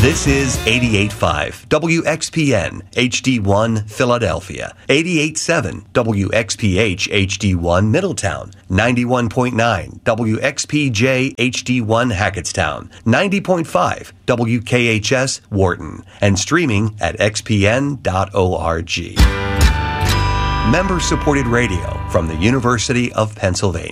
This is 88.5 WXPN HD1 Philadelphia, 88.7 WXPH HD1 Middletown, 91.9 WXPJ HD1 Hackettstown, 90.5 WKHS Wharton, and streaming at xpn.org. Member-supported radio from the University of Pennsylvania.